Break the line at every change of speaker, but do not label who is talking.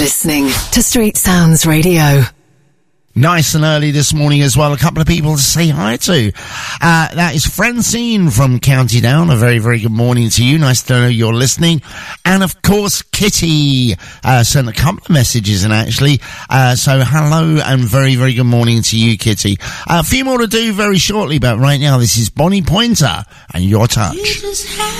Listening to Street Sounds Radio.
Nice and early this morning as well. A couple of people to say hi to. That is Francine from County Down. A very, very good morning to you. Nice to know you're listening. And of course, Kitty sent a couple of messages in actually. So hello and very, very good morning to you, Kitty. A few more to do very shortly, but right now this is Bonnie Pointer and Your Touch.